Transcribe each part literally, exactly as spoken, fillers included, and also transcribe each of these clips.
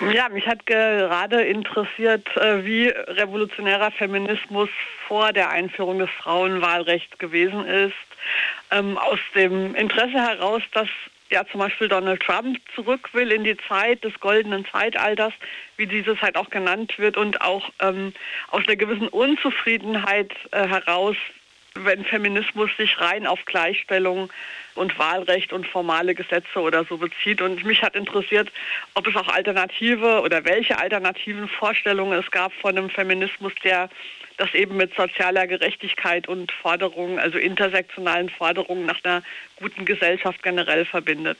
Ja, mich hat gerade interessiert, äh, wie revolutionärer Feminismus vor der Einführung des Frauenwahlrechts gewesen ist. Ähm, aus dem Interesse heraus, dass ja zum Beispiel Donald Trump zurück will in die Zeit des goldenen Zeitalters, wie dieses halt auch genannt wird, und auch ähm, aus einer gewissen Unzufriedenheit äh, heraus, wenn Feminismus sich rein auf Gleichstellung und Wahlrecht und formale Gesetze oder so bezieht. Und mich hat interessiert, ob es auch alternative oder welche alternativen Vorstellungen es gab von einem Feminismus, der das eben mit sozialer Gerechtigkeit und Forderungen, also intersektionalen Forderungen nach einer guten Gesellschaft generell verbindet.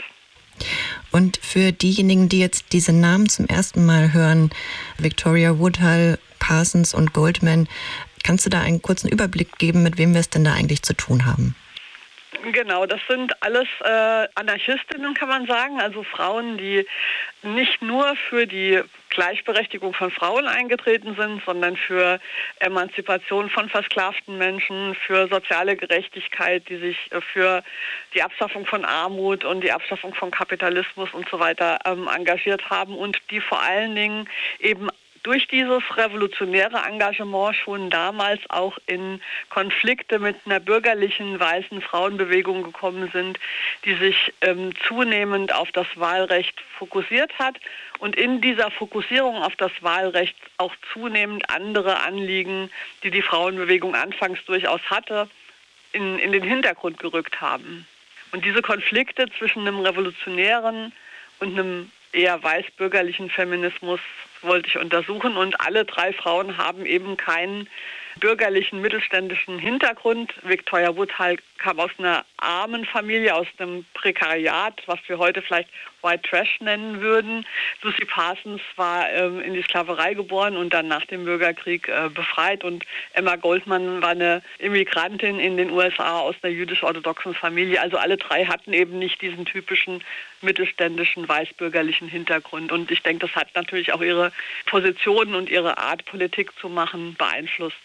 Und für diejenigen, die jetzt diese Namen zum ersten Mal hören, Victoria Woodhull, Parsons und Goldman, kannst du da einen kurzen Überblick geben, mit wem wir es denn da eigentlich zu tun haben? Genau, das sind alles äh, Anarchistinnen, kann man sagen, also Frauen, die nicht nur für die Gleichberechtigung von Frauen eingetreten sind, sondern für Emanzipation von versklavten Menschen, für soziale Gerechtigkeit, die sich äh, für die Abschaffung von Armut und die Abschaffung von Kapitalismus und so weiter ähm, engagiert haben und die vor allen Dingen eben durch dieses revolutionäre Engagement schon damals auch in Konflikte mit einer bürgerlichen weißen Frauenbewegung gekommen sind, die sich ähm, zunehmend auf das Wahlrecht fokussiert hat und in dieser Fokussierung auf das Wahlrecht auch zunehmend andere Anliegen, die die Frauenbewegung anfangs durchaus hatte, in, in den Hintergrund gerückt haben. Und diese Konflikte zwischen einem revolutionären und einem eher weißbürgerlichen Feminismus wollte ich untersuchen, und alle drei Frauen haben eben keinen bürgerlichen, mittelständischen Hintergrund. Victoria Woodhull kam aus einer armen Familie, aus einem Prekariat, was wir heute vielleicht White Trash nennen würden. Lucy Parsons war ähm, in die Sklaverei geboren und dann nach dem Bürgerkrieg äh, befreit. Und Emma Goldman war eine Immigrantin in den U S A aus einer jüdisch-orthodoxen Familie. Also alle drei hatten eben nicht diesen typischen mittelständischen, weißbürgerlichen Hintergrund. Und ich denke, das hat natürlich auch ihre Positionen und ihre Art, Politik zu machen, beeinflusst.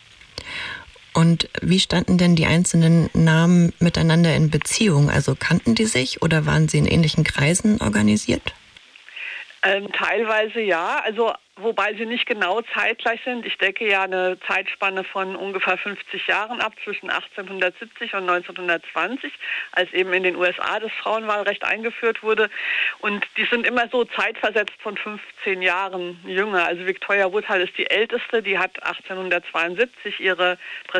Und wie standen denn die einzelnen Namen miteinander in Beziehung? Also kannten die sich oder waren sie in ähnlichen Kreisen organisiert? Ähm, teilweise ja, also wobei sie nicht genau zeitgleich sind. Ich decke ja eine Zeitspanne von ungefähr fünfzig Jahren ab, zwischen achtzehnhundertsiebzig und neunzehnhundertzwanzig, als eben in den U S A das Frauenwahlrecht eingeführt wurde. Und die sind immer so zeitversetzt von fünfzehn Jahren jünger. Also Victoria Woodhull ist die älteste, die hat achtzehnhundertzweiundsiebzig ihre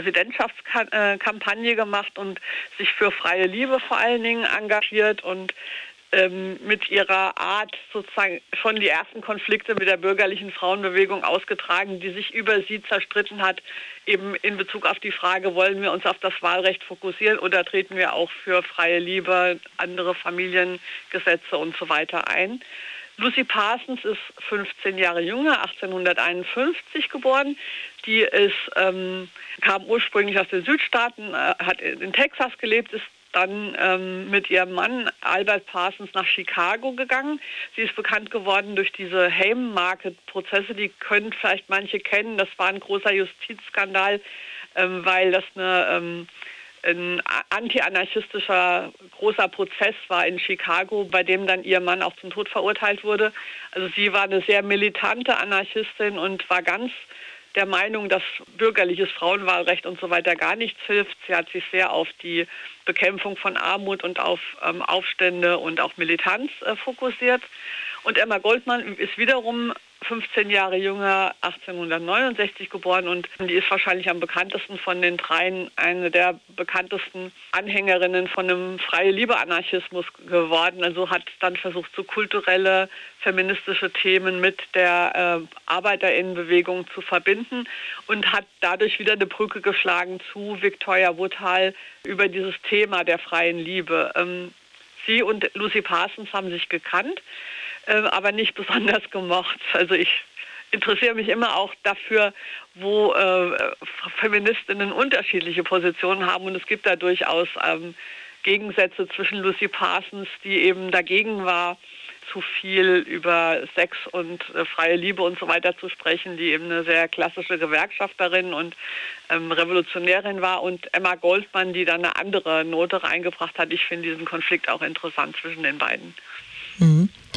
Präsidentschaftskampagne gemacht und sich für freie Liebe vor allen Dingen engagiert und Ähm, mit ihrer Art sozusagen schon die ersten Konflikte mit der bürgerlichen Frauenbewegung ausgetragen, die sich über sie zerstritten hat, eben in Bezug auf die Frage, wollen wir uns auf das Wahlrecht fokussieren oder treten wir auch für freie Liebe, andere Familiengesetze und so weiter ein. Lucy Parsons ist fünfzehn Jahre jünger, achtzehnhunderteinundfünfzig geboren. Die ist, ähm, kam ursprünglich aus den Südstaaten, äh, hat in Texas gelebt, ist dann ähm, mit ihrem Mann Albert Parsons nach Chicago gegangen. Sie ist bekannt geworden durch diese Haymarket-Prozesse, die können vielleicht manche kennen. Das war ein großer Justizskandal, ähm, weil das eine, ähm, ein anti-anarchistischer großer Prozess war in Chicago, bei dem dann ihr Mann auch zum Tod verurteilt wurde. Also sie war eine sehr militante Anarchistin und war ganz der Meinung, dass bürgerliches Frauenwahlrecht und so weiter gar nichts hilft. Sie hat sich sehr auf die Bekämpfung von Armut und auf ähm, Aufstände und auch Militanz äh, fokussiert. Und Emma Goldman ist wiederum fünfzehn Jahre jünger, achtzehnhundertneunundsechzig geboren, und die ist wahrscheinlich am bekanntesten von den dreien eine der bekanntesten Anhängerinnen von einem Freie-Liebe-Anarchismus geworden. Also hat dann versucht, so kulturelle, feministische Themen mit der äh, ArbeiterInnenbewegung zu verbinden und hat dadurch wieder eine Brücke geschlagen zu Victoria Woodhull über dieses Thema der freien Liebe. Ähm, sie und Lucy Parsons haben sich gekannt, aber nicht besonders gemocht. Also ich interessiere mich immer auch dafür, wo äh, Feministinnen unterschiedliche Positionen haben, und es gibt da durchaus ähm, Gegensätze zwischen Lucy Parsons, die eben dagegen war, zu viel über Sex und äh, freie Liebe und so weiter zu sprechen, die eben eine sehr klassische Gewerkschafterin und ähm, Revolutionärin war, und Emma Goldman, die dann eine andere Note reingebracht hat. Ich finde diesen Konflikt auch interessant zwischen den beiden. Mhm.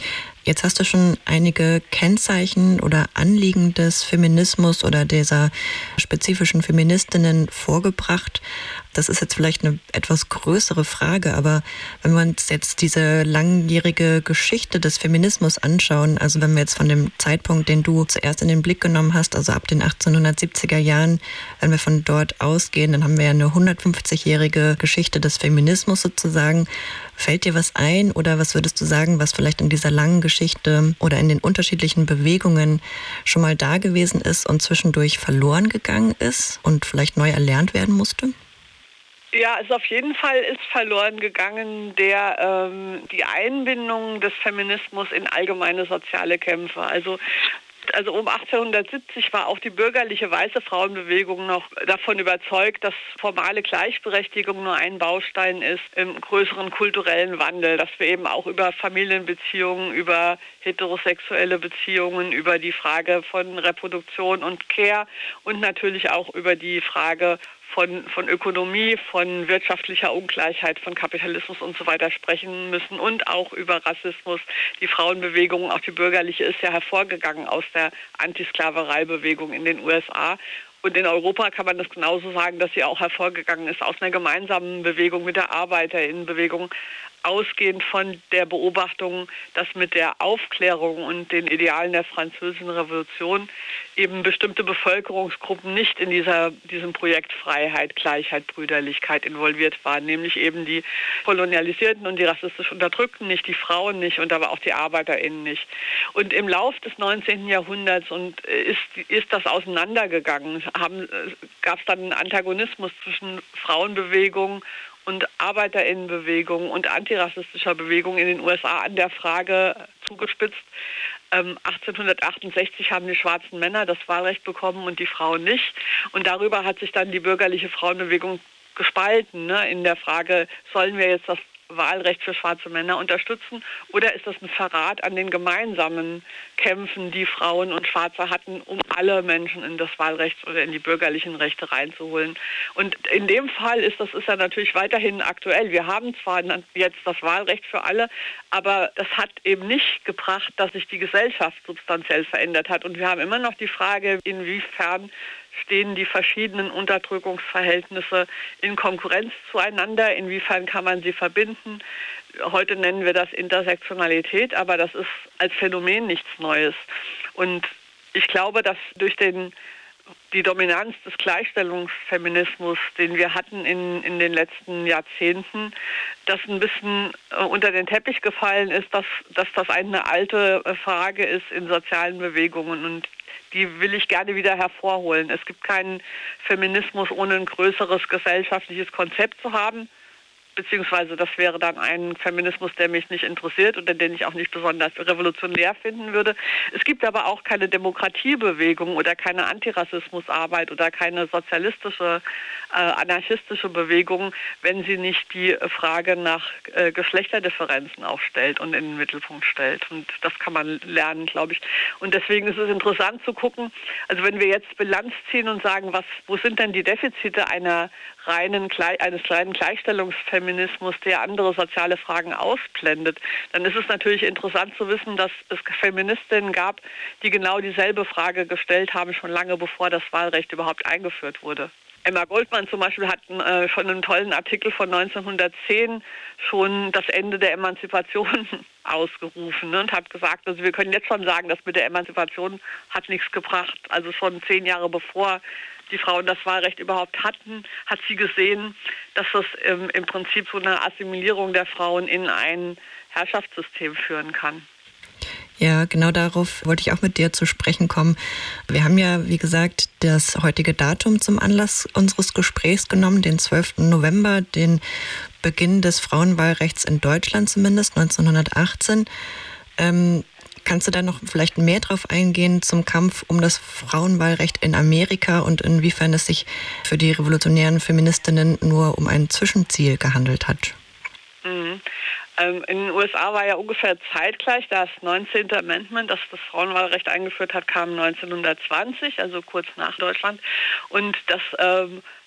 Jetzt hast du schon einige Kennzeichen oder Anliegen des Feminismus oder dieser spezifischen Feministinnen vorgebracht. Das ist jetzt vielleicht eine etwas größere Frage, aber wenn wir uns jetzt diese langjährige Geschichte des Feminismus anschauen, also wenn wir jetzt von dem Zeitpunkt, den du zuerst in den Blick genommen hast, also ab den achtzehnhundertsiebziger Jahren, wenn wir von dort ausgehen, dann haben wir ja eine hundertfünfzigjährige Geschichte des Feminismus sozusagen. Fällt dir was ein oder was würdest du sagen, was vielleicht in dieser langen Geschichte oder in den unterschiedlichen Bewegungen schon mal da gewesen ist und zwischendurch verloren gegangen ist und vielleicht neu erlernt werden musste? Ja, also auf jeden Fall ist verloren gegangen der ähm, die Einbindung des Feminismus in allgemeine soziale Kämpfe. Also Also um achtzehnhundertsiebzig war auch die bürgerliche weiße Frauenbewegung noch davon überzeugt, dass formale Gleichberechtigung nur ein Baustein ist im größeren kulturellen Wandel, dass wir eben auch über Familienbeziehungen, über heterosexuelle Beziehungen, über die Frage von Reproduktion und Care und natürlich auch über die Frage Von, von Ökonomie, von wirtschaftlicher Ungleichheit, von Kapitalismus und so weiter sprechen müssen und auch über Rassismus. Die Frauenbewegung, auch die bürgerliche, ist ja hervorgegangen aus der Antisklavereibewegung in den U S A. Und in Europa kann man das genauso sagen, dass sie auch hervorgegangen ist aus einer gemeinsamen Bewegung mit der Arbeiterinnenbewegung, ausgehend von der Beobachtung, dass mit der Aufklärung und den Idealen der Französischen Revolution eben bestimmte Bevölkerungsgruppen nicht in dieser, diesem Projekt Freiheit, Gleichheit, Brüderlichkeit involviert waren, nämlich eben die Kolonialisierten und die rassistisch Unterdrückten nicht, die Frauen nicht und aber auch die ArbeiterInnen nicht. Und im Lauf des neunzehnten Jahrhunderts und ist, ist das auseinandergegangen, gab es dann einen Antagonismus zwischen Frauenbewegung und Arbeiterinnenbewegung und antirassistischer Bewegung in den U S A an der Frage zugespitzt. Ähm, achtzehnhundertachtundsechzig haben die schwarzen Männer das Wahlrecht bekommen und die Frauen nicht. Und darüber hat sich dann die bürgerliche Frauenbewegung gespalten, ne, in der Frage, sollen wir jetzt das Wahlrecht für schwarze Männer unterstützen oder ist das ein Verrat an den gemeinsamen Kämpfen, die Frauen und Schwarze hatten, um alle Menschen in das Wahlrecht oder in die bürgerlichen Rechte reinzuholen. Und in dem Fall ist das ist ja natürlich weiterhin aktuell. Wir haben zwar jetzt das Wahlrecht für alle, aber das hat eben nicht gebracht, dass sich die Gesellschaft substanziell verändert hat. Und wir haben immer noch die Frage, inwiefern stehen die verschiedenen Unterdrückungsverhältnisse in Konkurrenz zueinander? Inwiefern kann man sie verbinden? Heute nennen wir das Intersektionalität, aber das ist als Phänomen nichts Neues. Und ich glaube, dass durch den, die Dominanz des Gleichstellungsfeminismus, den wir hatten in, in den letzten Jahrzehnten, das ein bisschen äh, unter den Teppich gefallen ist, dass, dass das eine alte Frage ist in sozialen Bewegungen und die will ich gerne wieder hervorholen. Es gibt keinen Feminismus, ohne ein größeres gesellschaftliches Konzept zu haben. Beziehungsweise das wäre dann ein Feminismus, der mich nicht interessiert oder den ich auch nicht besonders revolutionär finden würde. Es gibt aber auch keine Demokratiebewegung oder keine Antirassismusarbeit oder keine sozialistische, äh, anarchistische Bewegung, wenn sie nicht die Frage nach äh, Geschlechterdifferenzen aufstellt und in den Mittelpunkt stellt. Und das kann man lernen, glaube ich. Und deswegen ist es interessant zu gucken, also wenn wir jetzt Bilanz ziehen und sagen, was, wo sind denn die Defizite einer reinen, eines kleinen Gleichstellungsfeminismus, der andere soziale Fragen ausblendet, dann ist es natürlich interessant zu wissen, dass es Feministinnen gab, die genau dieselbe Frage gestellt haben, schon lange bevor das Wahlrecht überhaupt eingeführt wurde. Emma Goldman zum Beispiel hat äh, schon einen tollen Artikel von neunzehnhundertzehn schon das Ende der Emanzipation ausgerufen, ne, und hat gesagt, also wir können jetzt schon sagen, das mit der Emanzipation hat nichts gebracht. Also schon zehn Jahre bevor die Frauen das Wahlrecht überhaupt hatten, hat sie gesehen, dass das ähm, im Prinzip so eine Assimilierung der Frauen in ein Herrschaftssystem führen kann. Ja, genau darauf wollte ich auch mit dir zu sprechen kommen. Wir haben ja, wie gesagt, das heutige Datum zum Anlass unseres Gesprächs genommen, den zwölften November, den Beginn des Frauenwahlrechts in Deutschland zumindest, neunzehnhundertachtzehn. Ähm, Kannst du da noch vielleicht mehr drauf eingehen zum Kampf um das Frauenwahlrecht in Amerika und inwiefern es sich für die revolutionären Feministinnen nur um ein Zwischenziel gehandelt hat? Mhm. Ähm, in den U S A war ja ungefähr zeitgleich, das neunzehnte Amendment, das das Frauenwahlrecht eingeführt hat, kam neunzehnhundertzwanzig, also kurz nach Deutschland. Und das ähm,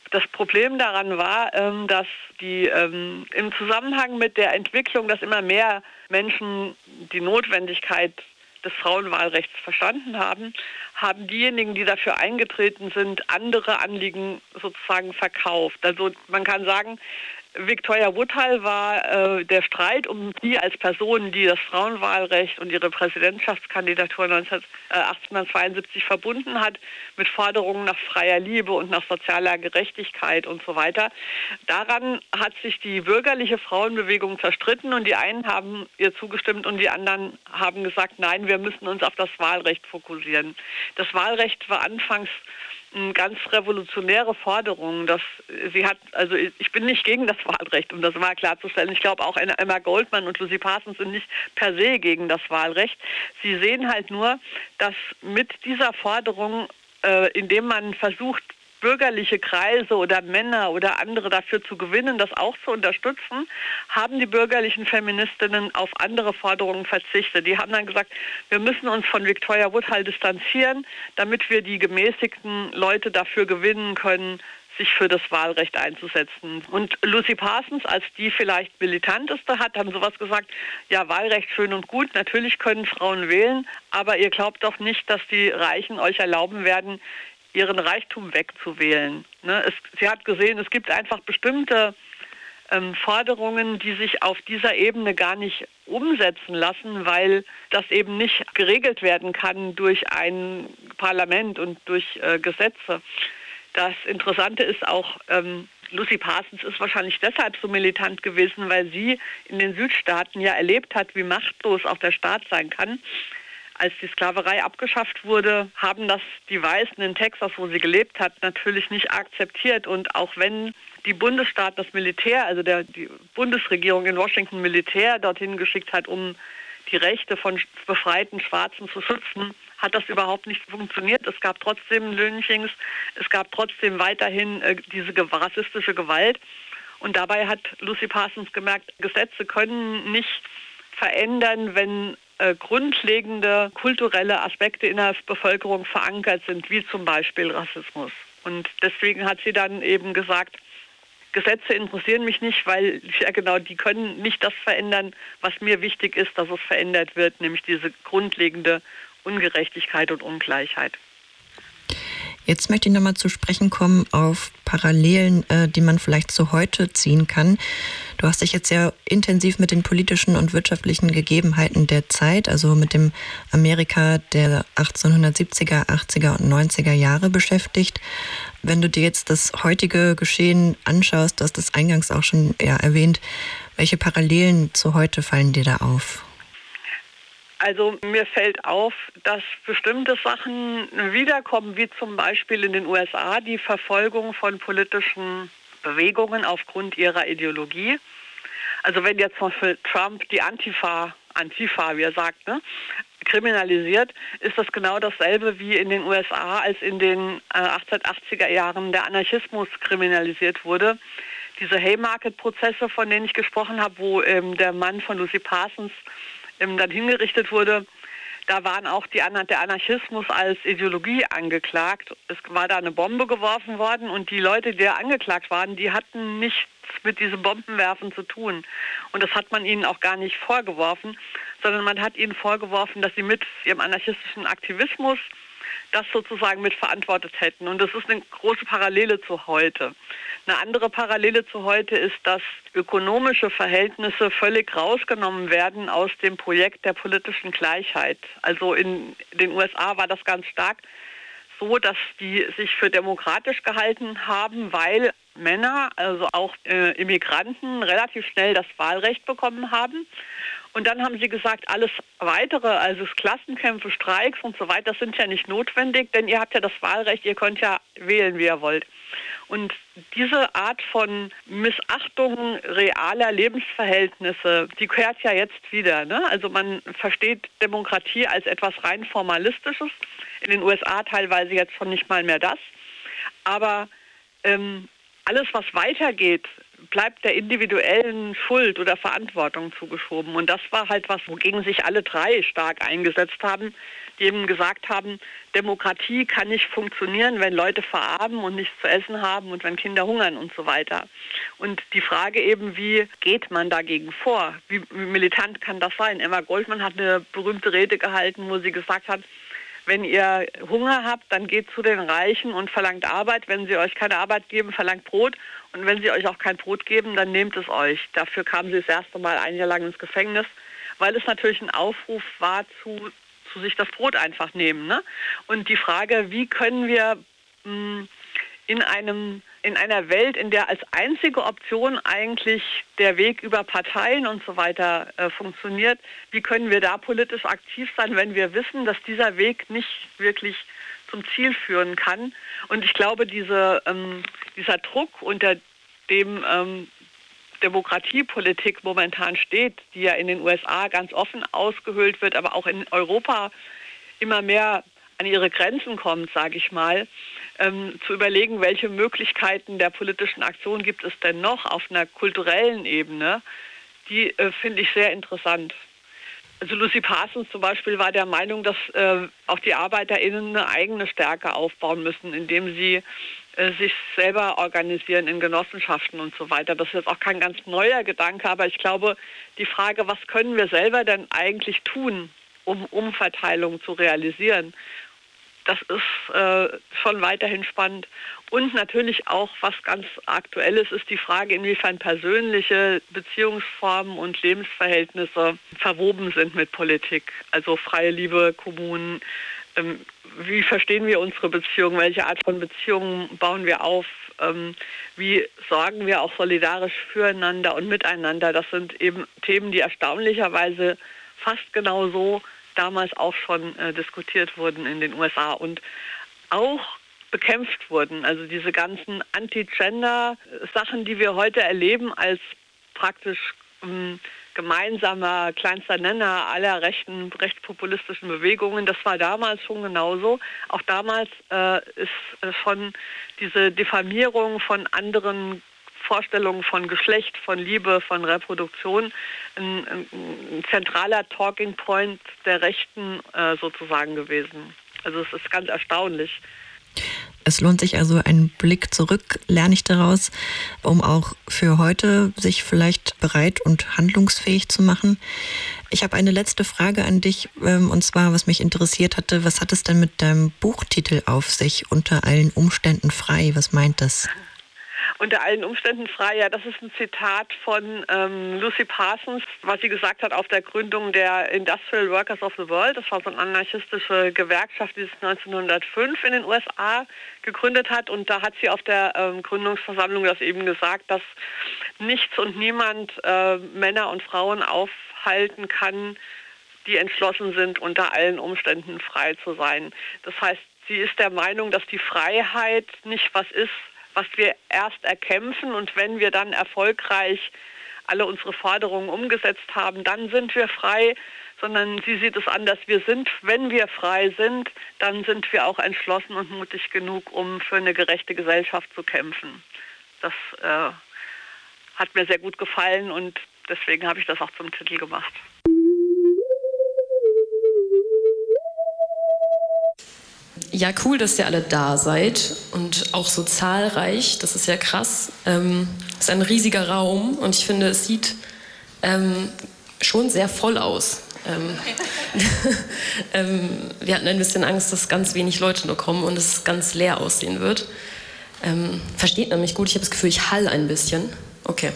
Das Problem daran war, ähm, dass die ähm, im Zusammenhang mit der Entwicklung, dass immer mehr Menschen die Notwendigkeit des Frauenwahlrechts verstanden haben, haben diejenigen, die dafür eingetreten sind, andere Anliegen sozusagen verkauft. Also man kann sagen, Victoria Woodhull war äh, der Streit um sie als Person, die das Frauenwahlrecht und ihre Präsidentschaftskandidatur achtzehnhundertzweiundsiebzig verbunden hat mit Forderungen nach freier Liebe und nach sozialer Gerechtigkeit und so weiter. Daran hat sich die bürgerliche Frauenbewegung zerstritten und die einen haben ihr zugestimmt und die anderen haben gesagt, nein, wir müssen uns auf das Wahlrecht fokussieren. Das Wahlrecht war anfangs ganz revolutionäre Forderungen. Dass sie hat, also ich bin nicht gegen das Wahlrecht, um das mal klarzustellen. Ich glaube auch Emma Goldman und Lucy Parsons sind nicht per se gegen das Wahlrecht. Sie sehen halt nur, dass mit dieser Forderung, äh, indem man versucht, bürgerliche Kreise oder Männer oder andere dafür zu gewinnen, das auch zu unterstützen, haben die bürgerlichen Feministinnen auf andere Forderungen verzichtet. Die haben dann gesagt, wir müssen uns von Victoria Woodhull distanzieren, damit wir die gemäßigten Leute dafür gewinnen können, sich für das Wahlrecht einzusetzen. Und Lucy Parsons, als die vielleicht militanteste, hat dann sowas gesagt, ja, Wahlrecht schön und gut, natürlich können Frauen wählen, aber ihr glaubt doch nicht, dass die Reichen euch erlauben werden, ihren Reichtum wegzuwählen. Ne? Es, sie hat gesehen, es gibt einfach bestimmte ähm, Forderungen, die sich auf dieser Ebene gar nicht umsetzen lassen, weil das eben nicht geregelt werden kann durch ein Parlament und durch äh, Gesetze. Das Interessante ist auch, ähm, Lucy Parsons ist wahrscheinlich deshalb so militant gewesen, weil sie in den Südstaaten ja erlebt hat, wie machtlos auch der Staat sein kann. Als die Sklaverei abgeschafft wurde, haben das die Weißen in Texas, wo sie gelebt hat, natürlich nicht akzeptiert. Und auch wenn die Bundesstaaten das Militär, also der, die Bundesregierung in Washington Militär dorthin geschickt hat, um die Rechte von befreiten Schwarzen zu schützen, hat das überhaupt nicht funktioniert. Es gab trotzdem Lynchings, es gab trotzdem weiterhin äh, diese rassistische Gewalt. Und dabei hat Lucy Parsons gemerkt, Gesetze können nicht verändern, wenn äh, grundlegende kulturelle Aspekte in der Bevölkerung verankert sind, wie zum Beispiel Rassismus. Und deswegen hat sie dann eben gesagt, Gesetze interessieren mich nicht, weil ja genau, die können nicht das verändern, was mir wichtig ist, dass es verändert wird, nämlich diese grundlegende Ungerechtigkeit und Ungleichheit. Jetzt möchte ich nochmal zu sprechen kommen auf Parallelen, äh, die man vielleicht zu heute ziehen kann. Du hast dich jetzt sehr intensiv mit den politischen und wirtschaftlichen Gegebenheiten der Zeit, also mit dem Amerika der achtzehnhundertsiebziger, achtziger und neunziger Jahre beschäftigt. Wenn du dir jetzt das heutige Geschehen anschaust, du hast das eingangs auch schon ja, erwähnt, welche Parallelen zu heute fallen dir da auf? Also mir fällt auf, dass bestimmte Sachen wiederkommen, wie zum Beispiel in den U S A die Verfolgung von politischen Bewegungen aufgrund ihrer Ideologie. Also wenn jetzt zum Beispiel Trump die Antifa, Antifa, wie er sagt, ne, kriminalisiert, ist das genau dasselbe wie in den U S A, als in den äh, achtzehnhundertachtziger Jahren der Anarchismus kriminalisiert wurde. Diese Haymarket-Prozesse, von denen ich gesprochen habe, wo ähm, der Mann von Lucy Parsons dann hingerichtet wurde, da waren auch die, der Anarchismus als Ideologie angeklagt. Es war da eine Bombe geworfen worden und die Leute, die da angeklagt waren, die hatten nichts mit diesem Bombenwerfen zu tun. Und das hat man ihnen auch gar nicht vorgeworfen, sondern man hat ihnen vorgeworfen, dass sie mit ihrem anarchistischen Aktivismus das sozusagen mitverantwortet hätten. Und das ist eine große Parallele zu heute. Eine andere Parallele zu heute ist, dass ökonomische Verhältnisse völlig rausgenommen werden aus dem Projekt der politischen Gleichheit. Also in den U S A war das ganz stark so, dass die sich für demokratisch gehalten haben, weil Männer, also auch äh, Immigranten, relativ schnell das Wahlrecht bekommen haben. Und dann haben sie gesagt, alles Weitere, also Klassenkämpfe, Streiks und so weiter, das sind ja nicht notwendig, denn ihr habt ja das Wahlrecht, ihr könnt ja wählen, wie ihr wollt. Und diese Art von Missachtung realer Lebensverhältnisse, die kehrt ja jetzt wieder. Ne? Also man versteht Demokratie als etwas rein Formalistisches, in den U S A teilweise jetzt schon nicht mal mehr das. Aber ähm, alles, was weitergeht, bleibt der individuellen Schuld oder Verantwortung zugeschoben. Und das war halt was, wogegen sich alle drei stark eingesetzt haben, die eben gesagt haben, Demokratie kann nicht funktionieren, wenn Leute verarmen und nichts zu essen haben und wenn Kinder hungern und so weiter. Und die Frage eben, wie geht man dagegen vor? Wie, wie militant kann das sein? Emma Goldman hat eine berühmte Rede gehalten, wo sie gesagt hat, wenn ihr Hunger habt, dann geht zu den Reichen und verlangt Arbeit. Wenn sie euch keine Arbeit geben, verlangt Brot. Und wenn sie euch auch kein Brot geben, dann nehmt es euch. Dafür kam sie das erste Mal ein Jahr lang ins Gefängnis, weil es natürlich ein Aufruf war, zu, zu sich das Brot einfach nehmen. Ne? Und die Frage, wie können wir mh, in einem in einer Welt, in der als einzige Option eigentlich der Weg über Parteien und so weiter äh, funktioniert, wie können wir da politisch aktiv sein, wenn wir wissen, dass dieser Weg nicht wirklich zum Ziel führen kann? Und ich glaube, diese, ähm, dieser Druck, unter dem ähm, Demokratiepolitik momentan steht, die ja in den U S A ganz offen ausgehöhlt wird, aber auch in Europa immer mehr an ihre Grenzen kommt, sage ich mal, ähm, zu überlegen, welche Möglichkeiten der politischen Aktion gibt es denn noch auf einer kulturellen Ebene, die äh, finde ich sehr interessant. Also Lucy Parsons zum Beispiel war der Meinung, dass äh, auch die ArbeiterInnen eine eigene Stärke aufbauen müssen, indem sie äh, sich selber organisieren in Genossenschaften und so weiter. Das ist jetzt auch kein ganz neuer Gedanke, aber ich glaube, die Frage, was können wir selber denn eigentlich tun, um Umverteilung zu realisieren, das ist äh, schon weiterhin spannend. Und natürlich auch, was ganz Aktuelles ist, die Frage, inwiefern persönliche Beziehungsformen und Lebensverhältnisse verwoben sind mit Politik. Also freie Liebe, Kommunen. Ähm, wie verstehen wir unsere Beziehungen? Welche Art von Beziehungen bauen wir auf? Ähm, wie sorgen wir auch solidarisch füreinander und miteinander? Das sind eben Themen, die erstaunlicherweise fast genauso damals auch schon äh, diskutiert wurden in den U S A und auch bekämpft wurden. Also diese ganzen Anti-Gender-Sachen, die wir heute erleben als praktisch ähm, gemeinsamer kleinster Nenner aller rechten, rechtspopulistischen Bewegungen, das war damals schon genauso. Auch damals äh, ist äh, schon diese Diffamierung von anderen Vorstellungen von Geschlecht, von Liebe, von Reproduktion ein, ein, ein zentraler Talking Point der Rechten äh, sozusagen gewesen. Also es ist ganz erstaunlich. Es lohnt sich also ein Blick zurück, lerne ich daraus, um auch für heute sich vielleicht bereit und handlungsfähig zu machen. Ich habe eine letzte Frage an dich, und zwar, was mich interessiert hatte, was hat es denn mit deinem Buchtitel auf sich, unter allen Umständen frei? Was meint das? Unter allen Umständen frei, ja, das ist ein Zitat von ähm, Lucy Parsons, was sie gesagt hat auf der Gründung der Industrial Workers of the World. Das war so eine anarchistische Gewerkschaft, die es neunzehnhundertfünf in den U S A gegründet hat. Und da hat sie auf der ähm, Gründungsversammlung das eben gesagt, dass nichts und niemand äh, Männer und Frauen aufhalten kann, die entschlossen sind, unter allen Umständen frei zu sein. Das heißt, sie ist der Meinung, dass die Freiheit nicht was ist, was wir erst erkämpfen, und wenn wir dann erfolgreich alle unsere Forderungen umgesetzt haben, dann sind wir frei, sondern sie sieht es anders. Wir sind, wenn wir frei sind, dann sind wir auch entschlossen und mutig genug, um für eine gerechte Gesellschaft zu kämpfen. Das äh, hat mir sehr gut gefallen und deswegen habe ich das auch zum Titel gemacht. Ja, cool, dass ihr alle da seid und auch so zahlreich. Das ist ja krass. Ähm, es ist ein riesiger Raum und ich finde, es sieht ähm, schon sehr voll aus. Ähm, ähm, wir hatten ein bisschen Angst, dass ganz wenig Leute nur kommen und es ganz leer aussehen wird. Ähm, versteht man mich gut? Ich habe das Gefühl, ich hall ein bisschen. Okay.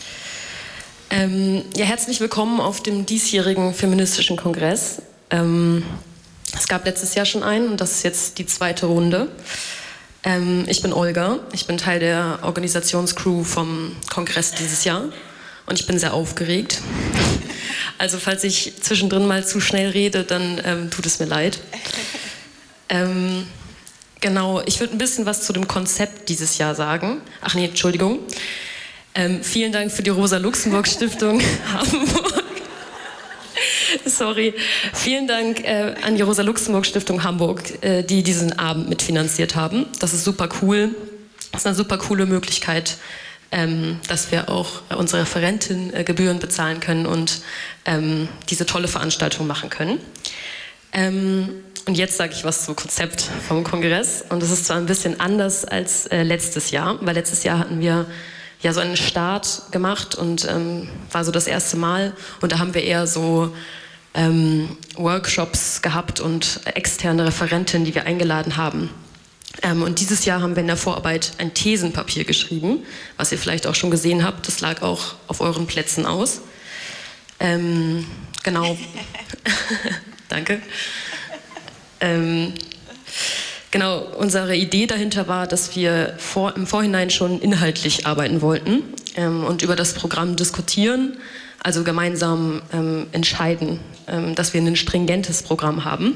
Ähm, ja, herzlich willkommen auf dem diesjährigen feministischen Kongress. Ähm, Es gab letztes Jahr schon einen und das ist jetzt die zweite Runde. Ähm, ich bin Olga, ich bin Teil der Organisationscrew vom Kongress dieses Jahr und ich bin sehr aufgeregt. Also falls ich zwischendrin mal zu schnell rede, dann ähm, tut es mir leid. Ähm, genau, ich würde ein bisschen was zu dem Konzept dieses Jahr sagen. Ach nee, Entschuldigung. Ähm, vielen Dank für die Rosa-Luxemburg-Stiftung Hamburg. Sorry. Vielen Dank äh, an die Rosa-Luxemburg-Stiftung Hamburg, äh, die diesen Abend mitfinanziert haben. Das ist super cool. Das ist eine super coole Möglichkeit, ähm, dass wir auch unsere Referentin äh, Gebühren bezahlen können und ähm, diese tolle Veranstaltung machen können. Ähm, und jetzt sage ich was zum Konzept vom Kongress. Und das ist zwar ein bisschen anders als äh, letztes Jahr, weil letztes Jahr hatten wir ja so einen Start gemacht und ähm, war so das erste Mal. Und da haben wir eher so ähm, Workshops gehabt und externe Referentinnen, die wir eingeladen haben. Ähm, und dieses Jahr haben wir in der Vorarbeit ein Thesenpapier geschrieben, was ihr vielleicht auch schon gesehen habt. Das lag auch auf euren Plätzen aus. Ähm, genau. Danke. Ähm, genau, unsere Idee dahinter war, dass wir vor, im Vorhinein schon inhaltlich arbeiten wollten ähm, und über das Programm diskutieren, also gemeinsam ähm, entscheiden, ähm, dass wir ein stringentes Programm haben.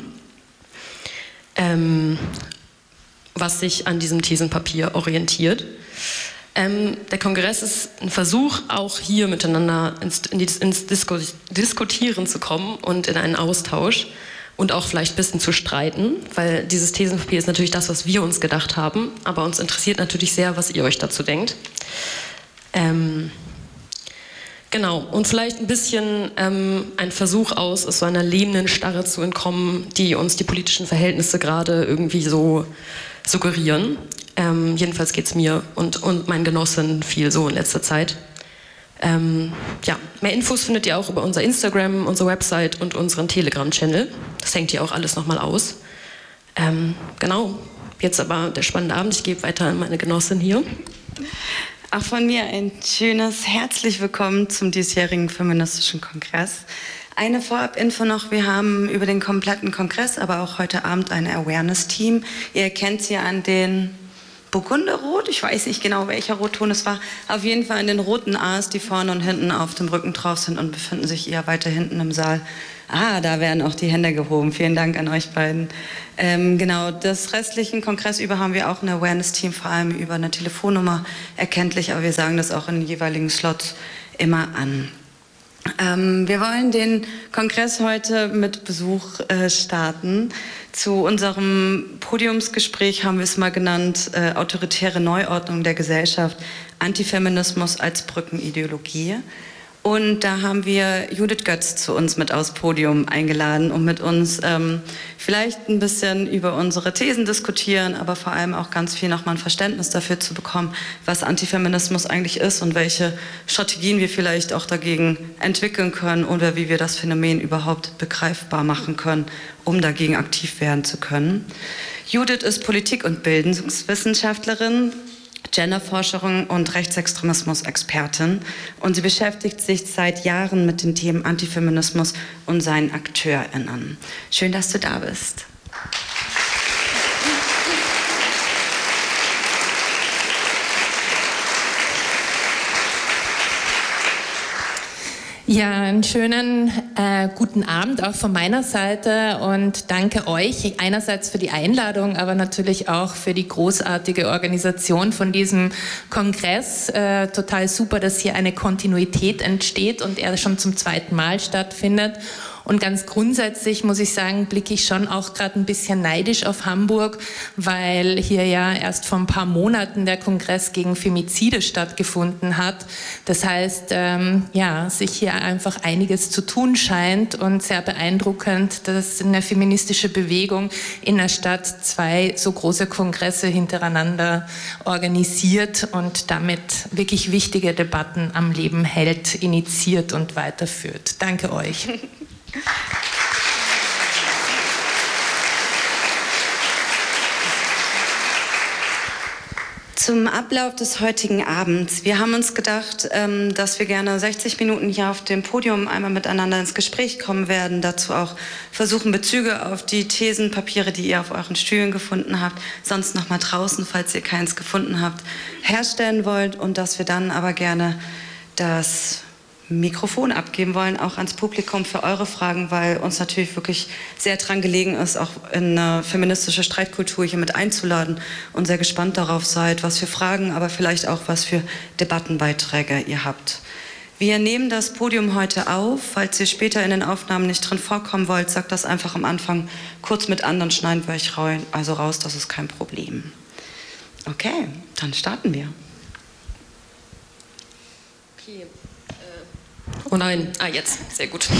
Ähm, was sich an diesem Thesenpapier orientiert. Ähm, der Kongress ist ein Versuch, auch hier miteinander ins, in die, ins Disku, Diskutieren zu kommen und in einen Austausch und auch vielleicht ein bisschen zu streiten, weil dieses Thesenpapier ist natürlich das, was wir uns gedacht haben, aber uns interessiert natürlich sehr, was ihr euch dazu denkt. Ähm, Genau, und vielleicht ein bisschen ähm, ein Versuch aus, aus so einer lähmenden Starre zu entkommen, die uns die politischen Verhältnisse gerade irgendwie so suggerieren. Ähm, jedenfalls geht es mir und, und meinen Genossen viel so in letzter Zeit. Ähm, ja, mehr Infos findet ihr auch über unser Instagram, unsere Website und unseren Telegram-Channel. Das hängt hier auch alles nochmal aus. Ähm, genau, jetzt aber der spannende Abend. Ich gebe weiter an meine Genossin hier. Auch von mir ein schönes herzlich willkommen zum diesjährigen Feministischen Kongress. Eine Vorab-Info noch, wir haben über den kompletten Kongress, aber auch heute Abend ein Awareness-Team. Ihr kennt sie an den Burgunderrot, ich weiß nicht genau, welcher Rotton es war, auf jeden Fall an den roten A's, die vorne und hinten auf dem Rücken drauf sind und befinden sich eher weiter hinten im Saal. Ah, da werden auch die Hände gehoben. Vielen Dank an euch beiden. Ähm, genau, das restlichen Kongress über haben wir auch ein Awareness-Team, vor allem über eine Telefonnummer erkenntlich, aber wir sagen das auch in den jeweiligen Slots immer an. Ähm, wir wollen den Kongress heute mit Besuch äh, starten. Zu unserem Podiumsgespräch haben wir es mal genannt, äh, autoritäre Neuordnung der Gesellschaft, Antifeminismus als Brückenideologie. Und da haben wir Judith Götz zu uns mit aufs Podium eingeladen, um mit uns ähm, vielleicht ein bisschen über unsere Thesen diskutieren, aber vor allem auch ganz viel nochmal ein Verständnis dafür zu bekommen, was Antifeminismus eigentlich ist und welche Strategien wir vielleicht auch dagegen entwickeln können oder wie wir das Phänomen überhaupt begreifbar machen können, um dagegen aktiv werden zu können. Judith ist Politik- und Bildungswissenschaftlerin, Genderforscherin und Rechtsextremismus-Expertin und sie beschäftigt sich seit Jahren mit den Themen Antifeminismus und seinen AkteurInnen. Schön, dass du da bist. Ja, einen schönen äh, guten Abend auch von meiner Seite und danke euch einerseits für die Einladung, aber natürlich auch für die großartige Organisation von diesem Kongress. Äh, total super, dass hier eine Kontinuität entsteht und er schon zum zweiten Mal stattfindet. Und ganz grundsätzlich muss ich sagen, blicke ich schon auch gerade ein bisschen neidisch auf Hamburg, weil hier ja erst vor ein paar Monaten der Kongress gegen Femizide stattgefunden hat. Das heißt, ähm, ja, sich hier einfach einiges zu tun scheint und sehr beeindruckend, dass eine feministische Bewegung in der Stadt zwei so große Kongresse hintereinander organisiert und damit wirklich wichtige Debatten am Leben hält, initiiert und weiterführt. Danke euch. Zum Ablauf des heutigen Abends. Wir haben uns gedacht, dass wir gerne sechzig Minuten hier auf dem Podium einmal miteinander ins Gespräch kommen werden. Dazu auch versuchen, Bezüge auf die Thesenpapiere, die ihr auf euren Stühlen gefunden habt, sonst noch mal draußen, falls ihr keins gefunden habt, herstellen wollt. Und dass wir dann aber gerne das Mikrofon abgeben wollen, auch ans Publikum für eure Fragen, weil uns natürlich wirklich sehr dran gelegen ist, auch in eine feministische Streitkultur hier mit einzuladen und sehr gespannt darauf seid, was für Fragen, aber vielleicht auch was für Debattenbeiträge ihr habt. Wir nehmen das Podium heute auf. Falls ihr später in den Aufnahmen nicht drin vorkommen wollt, sagt das einfach am Anfang kurz mit an, dann schneiden wir euch also raus, das ist kein Problem. Okay, dann starten wir. Okay. Äh, oh nein, ah jetzt, sehr gut.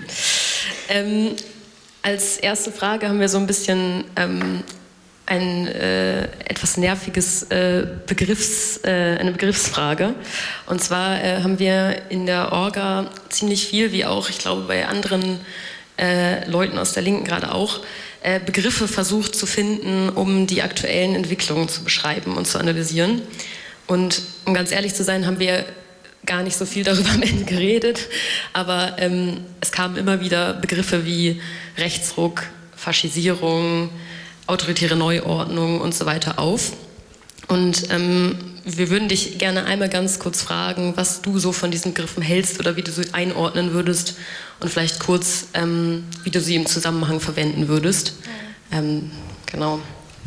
ähm, als erste Frage haben wir so ein bisschen ähm, ein äh, etwas nerviges äh, Begriffs, äh, eine Begriffsfrage. Und zwar äh, haben wir in der Orga ziemlich viel, wie auch, ich glaube, bei anderen äh, Leuten aus der Linken gerade auch, äh, Begriffe versucht zu finden, um die aktuellen Entwicklungen zu beschreiben und zu analysieren. Und um ganz ehrlich zu sein, haben wir gar nicht so viel darüber am Ende geredet, aber ähm, es kamen immer wieder Begriffe wie Rechtsruck, Faschisierung, autoritäre Neuordnung und so weiter auf. Und ähm, wir würden dich gerne einmal ganz kurz fragen, was du so von diesen Begriffen hältst oder wie du sie einordnen würdest und vielleicht kurz, ähm, wie du sie im Zusammenhang verwenden würdest. Ähm, genau.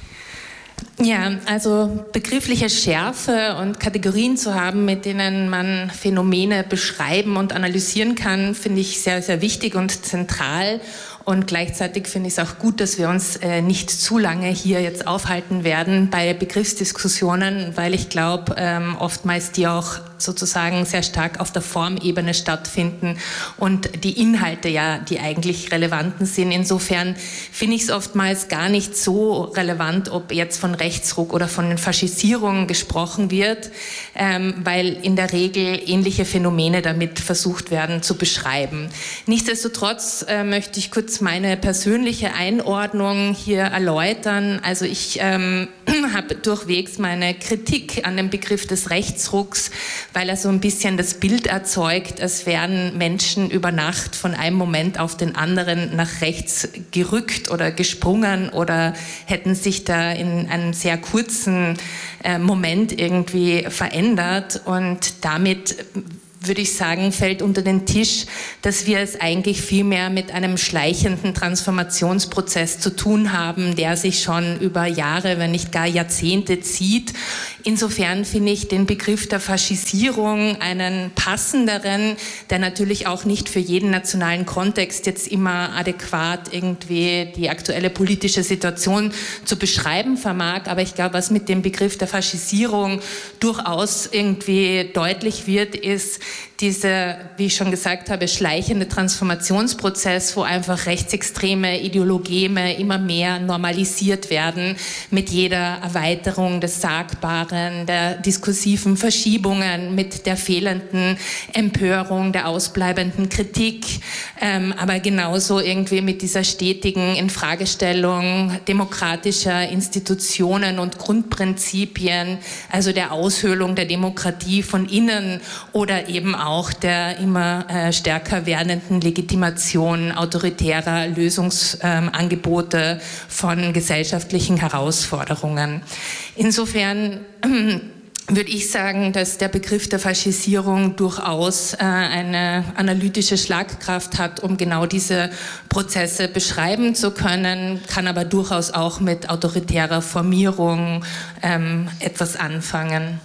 Ja, also begriffliche Schärfe und Kategorien zu haben, mit denen man Phänomene beschreiben und analysieren kann, finde ich sehr, sehr wichtig und zentral. Und gleichzeitig finde ich es auch gut, dass wir uns äh, nicht zu lange hier jetzt aufhalten werden bei Begriffsdiskussionen, weil ich glaube, ähm, oftmals die auch sozusagen sehr stark auf der Formebene stattfinden und die Inhalte ja die eigentlich relevanten sind. Insofern finde ich es oftmals gar nicht so relevant, ob jetzt von Rechtsruck oder von Faschisierung gesprochen wird, ähm, weil in der Regel ähnliche Phänomene damit versucht werden zu beschreiben. Nichtsdestotrotz äh, möchte ich kurz meine persönliche Einordnung hier erläutern. Also ich ähm, habe durchwegs meine Kritik an dem Begriff des Rechtsrucks, weil er so ein bisschen das Bild erzeugt, als wären Menschen über Nacht von einem Moment auf den anderen nach rechts gerückt oder gesprungen oder hätten sich da in einem sehr kurzen äh, Moment irgendwie verändert. Und damit würde ich sagen, fällt unter den Tisch, dass wir es eigentlich vielmehr mit einem schleichenden Transformationsprozess zu tun haben, der sich schon über Jahre, wenn nicht gar Jahrzehnte zieht. Insofern finde ich den Begriff der Faschisierung einen passenderen, der natürlich auch nicht für jeden nationalen Kontext jetzt immer adäquat irgendwie die aktuelle politische Situation zu beschreiben vermag. Aber ich glaube, was mit dem Begriff der Faschisierung durchaus irgendwie deutlich wird, ist, dieser, wie ich schon gesagt habe, schleichende Transformationsprozess, wo einfach rechtsextreme Ideologeme immer mehr normalisiert werden mit jeder Erweiterung des Sagbaren, der diskursiven Verschiebungen, mit der fehlenden Empörung, der ausbleibenden Kritik, ähm, aber genauso irgendwie mit dieser stetigen Infragestellung demokratischer Institutionen und Grundprinzipien, also der Aushöhlung der Demokratie von innen oder eben eben auch der immer äh, stärker werdenden Legitimation autoritärer Lösungsangebote ähm, von gesellschaftlichen Herausforderungen. Insofern äh, würde ich sagen, dass der Begriff der Faschisierung durchaus äh, eine analytische Schlagkraft hat, um genau diese Prozesse beschreiben zu können, kann aber durchaus auch mit autoritärer Formierung ähm, etwas anfangen.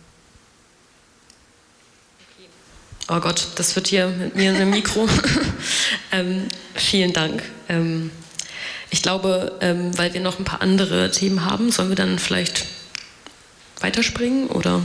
Oh Gott, das wird hier mit mir in dem Mikro. ähm, vielen Dank. Ähm, ich glaube, ähm, weil wir noch ein paar andere Themen haben, sollen wir dann vielleicht weiterspringen, oder?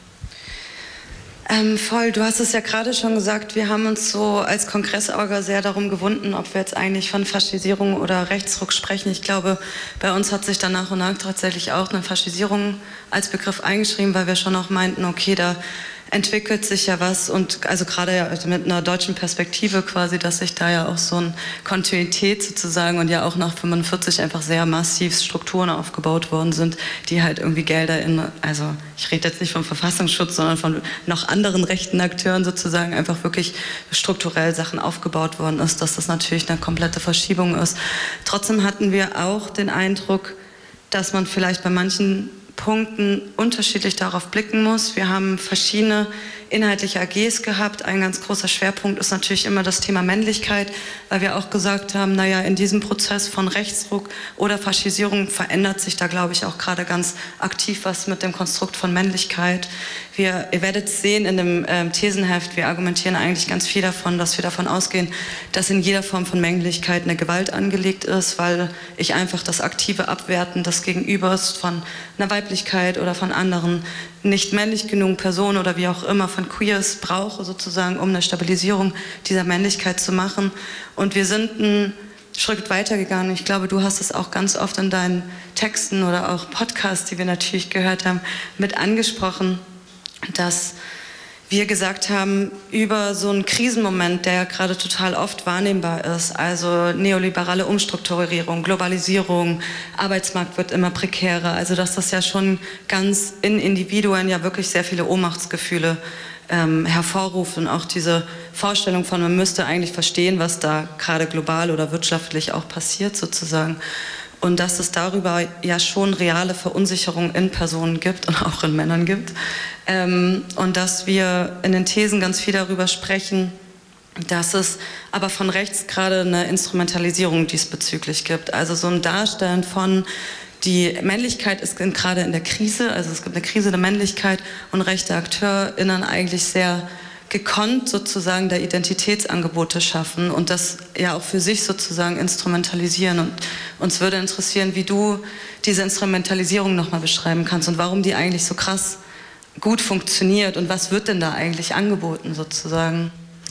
Ähm, voll, du hast es ja gerade schon gesagt, wir haben uns so als Kongressorga sehr darum gewunden, ob wir jetzt eigentlich von Faschisierung oder Rechtsruck sprechen. Ich glaube, bei uns hat sich dann nach und nach tatsächlich auch eine Faschisierung als Begriff eingeschrieben, weil wir schon auch meinten, okay, da entwickelt sich ja was und also gerade ja mit einer deutschen Perspektive quasi, dass sich da ja auch so eine Kontinuität sozusagen und ja auch nach fünfundvierzig einfach sehr massiv Strukturen aufgebaut worden sind, die halt irgendwie Gelder in, also ich rede jetzt nicht vom Verfassungsschutz, sondern von noch anderen rechten Akteuren sozusagen einfach wirklich strukturell Sachen aufgebaut worden ist, dass das natürlich eine komplette Verschiebung ist. Trotzdem hatten wir auch den Eindruck, dass man vielleicht bei manchen Punkten unterschiedlich darauf blicken muss. Wir haben verschiedene inhaltliche A Gs gehabt. Ein ganz großer Schwerpunkt ist natürlich immer das Thema Männlichkeit, weil wir auch gesagt haben, naja, in diesem Prozess von Rechtsruck oder Faschisierung verändert sich da, glaube ich, auch gerade ganz aktiv was mit dem Konstrukt von Männlichkeit. Wir, ihr werdet sehen in dem ähm, Thesenheft, wir argumentieren eigentlich ganz viel davon, dass wir davon ausgehen, dass in jeder Form von Männlichkeit eine Gewalt angelegt ist, weil ich einfach das aktive Abwerten des Gegenübers von einer Weiblichkeit oder von anderen nicht männlich genug Personen oder wie auch immer von Queers brauche, sozusagen, um eine Stabilisierung dieser Männlichkeit zu machen. Und wir sind einen Schritt weitergegangen. Ich glaube, du hast es auch ganz oft in deinen Texten oder auch Podcasts, die wir natürlich gehört haben, mit angesprochen, dass wir gesagt haben, über so einen Krisenmoment, der ja gerade total oft wahrnehmbar ist, also neoliberale Umstrukturierung, Globalisierung, Arbeitsmarkt wird immer prekärer, also dass das ja schon ganz in Individuen ja wirklich sehr viele Ohnmachtsgefühle ähm, hervorruft und auch diese Vorstellung von, man müsste eigentlich verstehen, was da gerade global oder wirtschaftlich auch passiert sozusagen. Und dass es darüber ja schon reale Verunsicherung in Personen gibt und auch in Männern gibt. Ähm, und dass wir in den Thesen ganz viel darüber sprechen, dass es aber von rechts gerade eine Instrumentalisierung diesbezüglich gibt. Also so ein Darstellen von, die Männlichkeit ist gerade in der Krise, also es gibt eine Krise der Männlichkeit und rechte AkteurInnen eigentlich sehr gekonnt sozusagen der Identitätsangebote schaffen und das ja auch für sich sozusagen instrumentalisieren. Und uns würde interessieren, wie du diese Instrumentalisierung nochmal beschreiben kannst und warum die eigentlich so krass gut funktioniert und was wird denn da eigentlich angeboten sozusagen?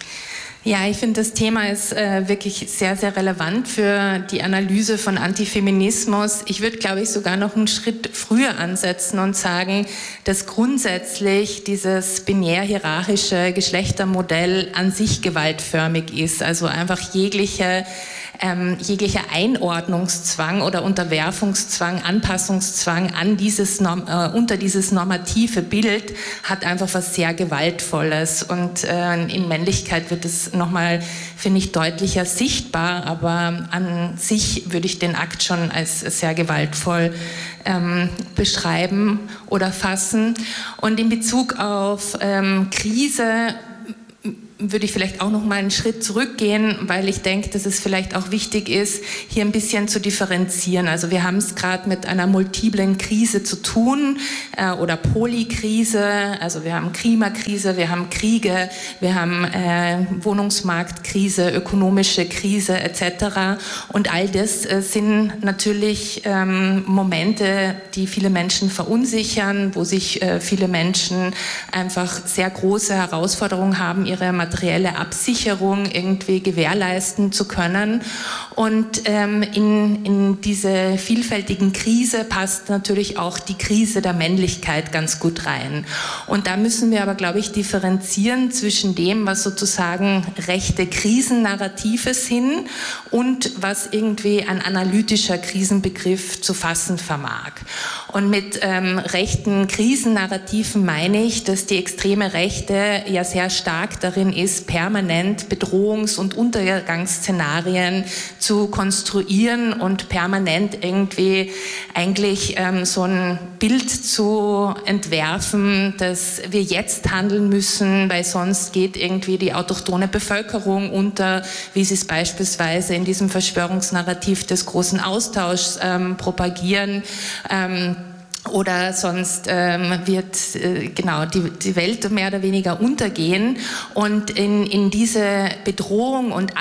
Ja, ich finde, das Thema ist äh, wirklich sehr, sehr relevant für die Analyse von Antifeminismus. Ich würde, glaube ich, sogar noch einen Schritt früher ansetzen und sagen, dass grundsätzlich dieses binär-hierarchische Geschlechtermodell an sich gewaltförmig ist. Also einfach jegliche Ähm, jeglicher Einordnungszwang oder Unterwerfungszwang, Anpassungszwang an dieses Norm, äh, unter dieses normative Bild hat einfach was sehr Gewaltvolles. Und äh, in Männlichkeit wird es nochmal, finde ich, deutlicher sichtbar, aber an sich würde ich den Akt schon als sehr gewaltvoll ähm, beschreiben oder fassen. Und in Bezug auf ähm, Krise würde ich vielleicht auch noch mal einen Schritt zurückgehen, weil ich denke, dass es vielleicht auch wichtig ist, hier ein bisschen zu differenzieren. Also wir haben es gerade mit einer multiplen Krise zu tun äh, oder Polykrise. Also wir haben Klimakrise, wir haben Kriege, wir haben äh, Wohnungsmarktkrise, ökonomische Krise et cetera. Und all das äh, sind natürlich ähm, Momente, die viele Menschen verunsichern, wo sich äh, viele Menschen einfach sehr große Herausforderungen haben, ihre materielle Absicherung irgendwie gewährleisten zu können. Und ähm, in, in diese vielfältigen Krise passt natürlich auch die Krise der Männlichkeit ganz gut rein. Und da müssen wir aber, glaube ich, differenzieren zwischen dem, was sozusagen rechte Krisennarrative sind und was irgendwie ein analytischer Krisenbegriff zu fassen vermag. Und mit ähm, rechten Krisennarrativen meine ich, dass die extreme Rechte ja sehr stark darin ist, permanent Bedrohungs- und Untergangsszenarien zu konstruieren und permanent irgendwie eigentlich ähm, so ein Bild zu entwerfen, dass wir jetzt handeln müssen, weil sonst geht irgendwie die autochthone Bevölkerung unter, wie sie es beispielsweise in diesem Verschwörungsnarrativ des großen Austauschs ähm, propagieren. Ähm, Oder sonst ähm, wird äh, genau die, die Welt mehr oder weniger untergehen. Und in, in diese Bedrohung und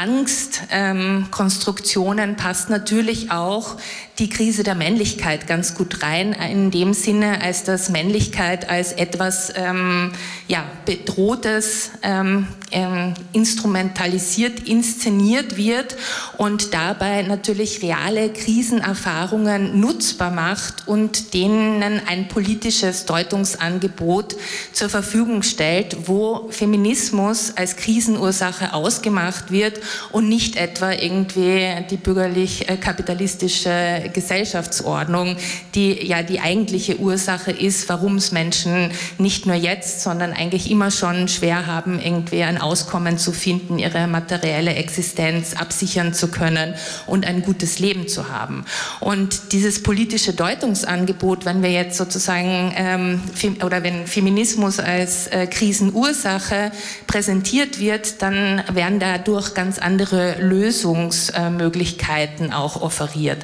Angstkonstruktionen ähm, passt natürlich auch die Krise der Männlichkeit ganz gut rein, in dem Sinne, als dass Männlichkeit als etwas ähm, ja, Bedrohtes ähm, ähm, instrumentalisiert, inszeniert wird und dabei natürlich reale Krisenerfahrungen nutzbar macht und denen ein politisches Deutungsangebot zur Verfügung stellt, wo Feminismus als Krisenursache ausgemacht wird und nicht etwa irgendwie die bürgerlich-kapitalistische Gesellschaftsordnung, die ja die eigentliche Ursache ist, warum es Menschen nicht nur jetzt, sondern eigentlich immer schon schwer haben, irgendwie ein Auskommen zu finden, ihre materielle Existenz absichern zu können und ein gutes Leben zu haben. Und dieses politische Deutungsangebot, wenn wir jetzt sozusagen ähm, oder wenn Feminismus als äh, Krisenursache präsentiert wird, dann werden dadurch ganz andere Lösungsmöglichkeiten auch offeriert.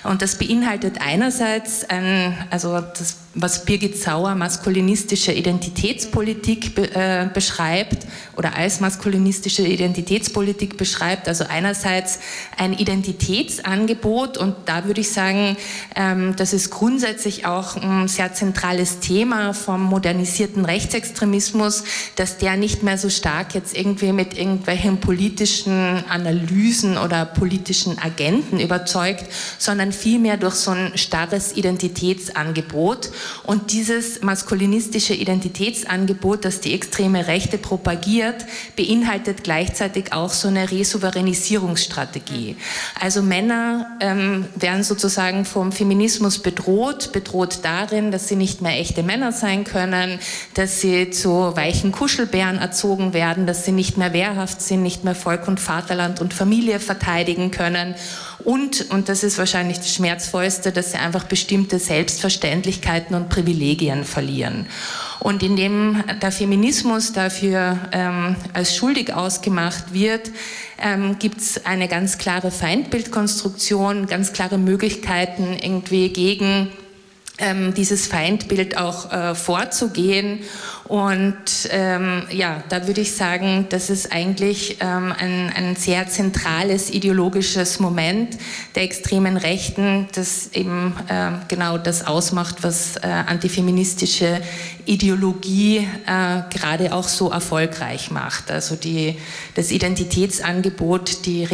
Und das beinhaltet einerseits ein, also das, was Birgit Sauer maskulinistische Identitätspolitik be, äh, beschreibt oder als maskulinistische Identitätspolitik beschreibt, also einerseits ein Identitätsangebot, und da würde ich sagen, ähm, das ist grundsätzlich auch ein sehr zentrales Thema vom modernisierten Rechtsextremismus, dass der nicht mehr so stark jetzt irgendwie mit irgendwelchen politischen Analysen oder politischen Agenten überzeugt, sondern vielmehr durch so ein starres Identitätsangebot. Und dieses maskulinistische Identitätsangebot, das die extreme Rechte propagiert, beinhaltet gleichzeitig auch so eine Resouveränisierungsstrategie. Also Männer ähm, werden sozusagen vom Feminismus bedroht, bedroht darin, dass sie nicht mehr echte Männer sein können, dass sie zu weichen Kuschelbären erzogen werden, dass sie nicht mehr wehrhaft sind, nicht mehr Volk und Vaterland und Familie verteidigen können. Und, und das ist wahrscheinlich das Schmerzvollste, dass sie einfach bestimmte Selbstverständlichkeiten und Privilegien verlieren. Und indem der Feminismus dafür ähm, als schuldig ausgemacht wird, ähm, gibt es eine ganz klare Feindbildkonstruktion, ganz klare Möglichkeiten, irgendwie gegen ähm, dieses Feindbild auch äh, vorzugehen. Und ähm, ja, da würde ich sagen, das ist eigentlich ähm, ein, ein sehr zentrales ideologisches Moment der extremen Rechten, das eben äh, genau das ausmacht, was äh, antifeministische Ideologie äh, gerade auch so erfolgreich macht. Also die, das Identitätsangebot, die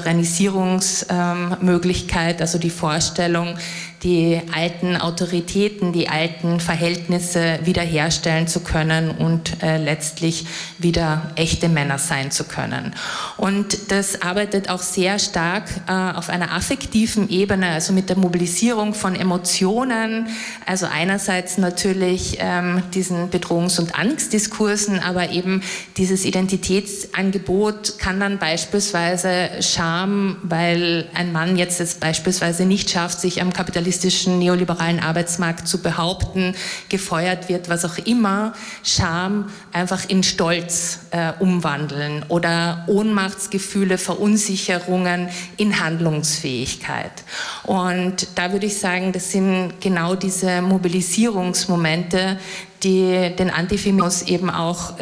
Resouveränisierungsmöglichkeit, ähm, also die Vorstellung, die alten Autoritäten, die alten Verhältnisse wiederherstellen zu können und äh, letztlich wieder echte Männer sein zu können. Und das arbeitet auch sehr stark äh, auf einer affektiven Ebene, also mit der Mobilisierung von Emotionen, also einerseits natürlich ähm, diesen Bedrohungs- und Angstdiskursen, aber eben dieses Identitätsangebot kann dann beispielsweise Scham, weil ein Mann jetzt es beispielsweise nicht schafft, sich am kapitalistischen neoliberalen Arbeitsmarkt zu behaupten, gefeuert wird, was auch immer, Scham einfach in Stolz äh, umwandeln oder Ohnmachtsgefühle, Verunsicherungen in Handlungsfähigkeit. Und da würde ich sagen, das sind genau diese Mobilisierungsmomente, die den Antifeminismus eben auch